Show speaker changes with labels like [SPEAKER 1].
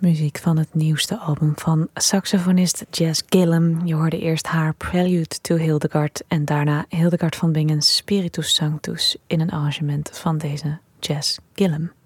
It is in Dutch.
[SPEAKER 1] Muziek van het nieuwste album van saxofonist Jess Gillum. Je hoorde eerst haar Prelude to Hildegard en daarna Hildegard van Bingen's Spiritus Sanctus in een arrangement van deze Jess Gillum.